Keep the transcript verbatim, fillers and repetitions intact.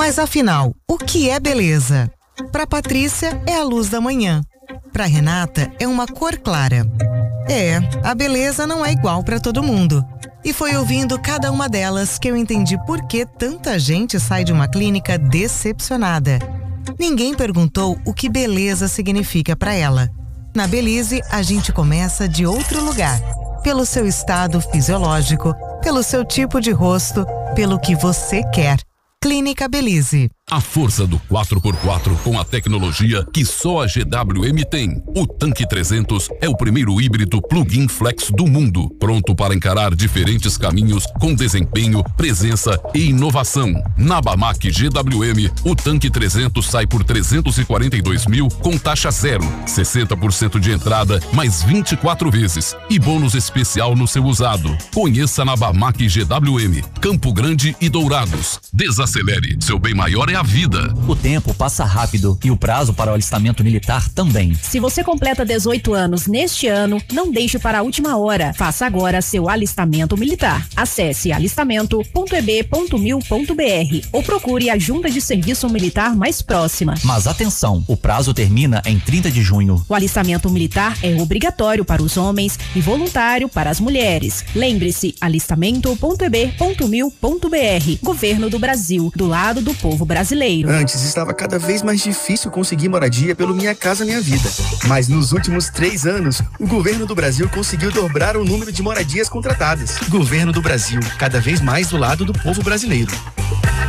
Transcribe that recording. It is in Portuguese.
Mas afinal, o que é beleza? Para Patrícia é a luz da manhã. Para Renata é uma cor clara. É, a beleza não é igual para todo mundo. E foi ouvindo cada uma delas que eu entendi por que tanta gente sai de uma clínica decepcionada. Ninguém perguntou o que beleza significa para ela. Na Belize, a gente começa de outro lugar. Pelo seu estado fisiológico, pelo seu tipo de rosto, pelo que você quer. Clínica Belize. A força do quatro por quatro com a tecnologia que só a G W M tem. O Tanque trezentos é o primeiro híbrido plug-in flex do mundo, pronto para encarar diferentes caminhos com desempenho, presença e inovação. Na Bamac G W M, o Tanque trezentos sai por trezentos e quarenta e dois mil com taxa zero, sessenta por cento de entrada, mais vinte e quatro vezes e bônus especial no seu usado. Conheça na Bamac G W M, Campo Grande e Dourados. Desacelere, seu bem maior é a vida. O tempo passa rápido e o prazo para o alistamento militar também. Se você completa dezoito anos neste ano, não deixe para a última hora. Faça agora seu alistamento militar. Acesse alistamento ponto e b ponto mil ponto b r ou procure a junta de serviço militar mais próxima. Mas atenção, o prazo termina em trinta de junho. O alistamento militar é obrigatório para os homens e voluntário para as mulheres. Lembre-se, alistamento ponto e b ponto mil ponto b r. Governo do Brasil, do lado do povo brasileiro. Antes estava cada vez mais difícil conseguir moradia pelo Minha Casa Minha Vida. Mas nos últimos três anos, o governo do Brasil conseguiu dobrar o número de moradias contratadas. Governo do Brasil, cada vez mais do lado do povo brasileiro.